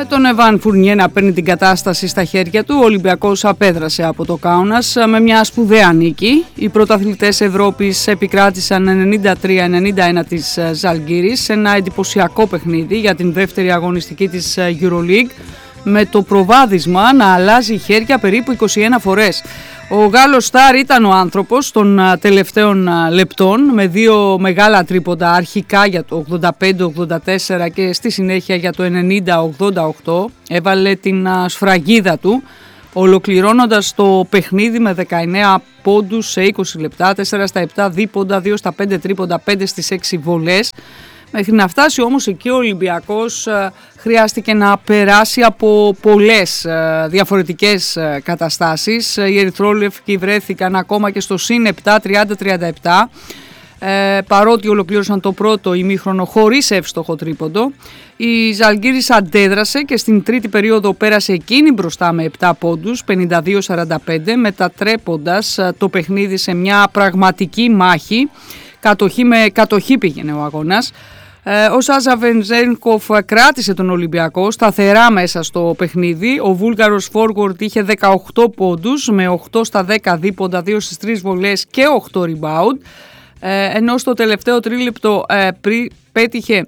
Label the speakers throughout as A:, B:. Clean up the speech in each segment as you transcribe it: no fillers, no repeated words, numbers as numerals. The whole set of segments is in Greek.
A: Με τον Εβάν Φουρνιέ να παίρνει την κατάσταση στα χέρια του, ο Ολυμπιακός απέδρασε από το Κάουνας με μια σπουδαία νίκη. Οι πρωταθλητές Ευρώπης επικράτησαν 93-91 της Ζαλγκίρις σε ένα εντυπωσιακό παιχνίδι για την δεύτερη αγωνιστική της EuroLeague, με το προβάδισμα να αλλάζει χέρια περίπου 21 φορές. Ο Γάλλος Στάρ ήταν ο άνθρωπος των τελευταίων λεπτών, με δύο μεγάλα τρίποντα, αρχικά για το 85-84 και στη συνέχεια για το 90-88. Έβαλε την σφραγίδα του, ολοκληρώνοντας το παιχνίδι με 19 πόντους σε 20 λεπτά, 4 στα 7 δίποντα, 2 στα 5 τρίποντα, 5 στις 6 βολές. Μέχρι να φτάσει όμως εκεί ο Ολυμπιακός χρειάστηκε να περάσει από πολλές διαφορετικές καταστάσεις. Οι ερυθρόλευκοι βρέθηκαν ακόμα και στο συν 7, 30-37, παρότι ολοκλήρωσαν το πρώτο ημίχρονο χωρίς εύστοχο τρίποντο. Η Ζαλγκίρις αντέδρασε και στην τρίτη περίοδο πέρασε εκείνη μπροστά με 7 πόντους, 52-45, μετατρέποντας το παιχνίδι σε μια πραγματική μάχη. Κατοχή με κατοχή πήγαινε ο αγώνας. Ο Σάζα Βενζένκοφ κράτησε τον Ολυμπιακό σταθερά μέσα στο παιχνίδι. Ο Βούλγαρος Φόργορντ είχε 18 πόντους με 8 στα 10 δίποντα, 2 στις 3 βολές και 8 rebound. Ενώ στο τελευταίο τρίλεπτο πέτυχε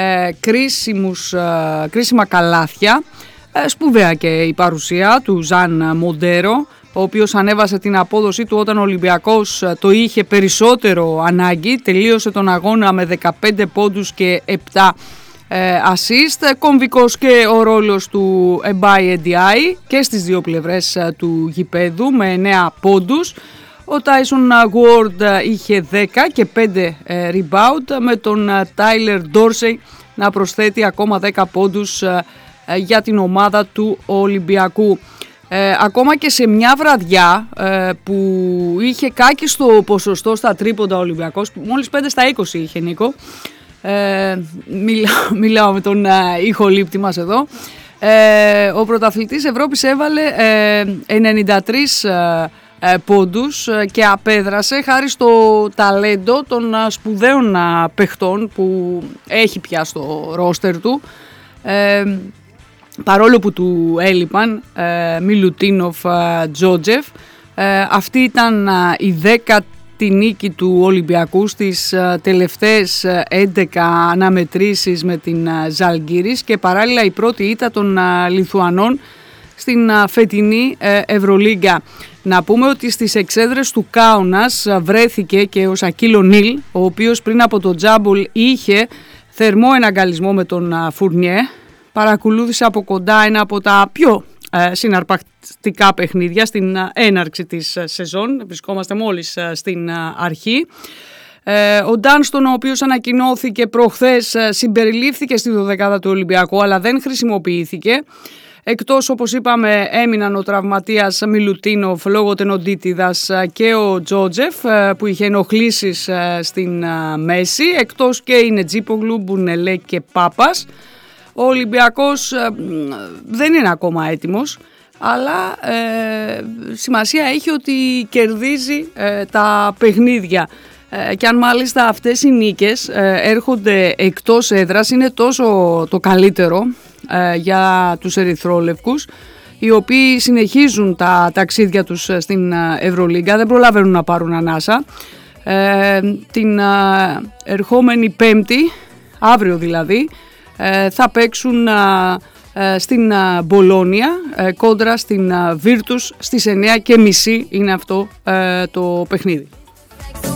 A: κρίσιμα καλάθια. Σπουδαία και η παρουσία του Ζαν Μοντέρο, ο οποίος ανέβασε την απόδοσή του όταν ο Ολυμπιακός το είχε περισσότερο ανάγκη. Τελείωσε τον αγώνα με 15 πόντους και 7 assist. Κομβικός και ο ρόλος του Εμπάι Εντιάι και στις δύο πλευρές του γηπέδου με 9 πόντους. Ο Τάισον Γουόρντ είχε 10 και 5 rebound, με τον Τάιλερ Ντόρσεϊ να προσθέτει ακόμα 10 πόντους για την ομάδα του Ολυμπιακού. Ακόμα και σε μια βραδιά που είχε κάκιστο ποσοστό στα τρίποντα ο Ολυμπιακός, μόλις 5 στα 20 είχε, Νίκο, μιλάω με τον ηχολήπτη μας εδώ, ο πρωταθλητής Ευρώπης έβαλε 93 πόντους και απέδρασε χάρη στο ταλέντο των σπουδαίων παιχτών που έχει πια στο ρόστερ του, παρόλο που του έλειπαν Μιλουτίνοφ, Τζότζεφ. Αυτή ήταν η 10η νίκη του Ολυμπιακού στις τελευταίες 11 αναμετρήσεις με την Ζαλγκίρις και παράλληλα η πρώτη ήττα των Λιθουανών στην φετινή Ευρωλίγκα. Να πούμε ότι στις εξέδρες του Κάουνας βρέθηκε και ο Σακίλ Ονίλ, ο οποίος πριν από το Τζάμπολ είχε θερμό εναγκαλισμό με τον Φουρνιέ. Παρακολούθησε από κοντά ένα από τα πιο συναρπαστικά παιχνίδια στην έναρξη της σεζόν. Βρισκόμαστε μόλις στην αρχή. Ο Ντάνστον, ο οποίος ανακοινώθηκε προχθές, συμπεριλήφθηκε στη 12η του Ολυμπιακού, αλλά δεν χρησιμοποιήθηκε. Εκτός, όπως είπαμε, έμειναν ο τραυματίας Μιλουτίνοφ λόγω τενοντίτιδας και ο Τζότζεφ που είχε ενοχλήσεις στην μέση. Εκτός και η Νετζίπογλου, Μπουνελέ και Πάπας. Ο Ολυμπιακός δεν είναι ακόμα έτοιμος, αλλά σημασία έχει ότι κερδίζει τα παιχνίδια. Και αν μάλιστα αυτές οι νίκες έρχονται εκτός έδρας, είναι τόσο το καλύτερο για τους ερυθρόλευκους, οι οποίοι συνεχίζουν τα ταξίδια τους στην Ευρωλίγκα, δεν προλαβαίνουν να πάρουν ανάσα. Την ερχόμενη Πέμπτη, αύριο δηλαδή, θα παίξουν στην Μπολόνια κόντρα στην Βίρτους στις 9:30 είναι αυτό το παιχνίδι.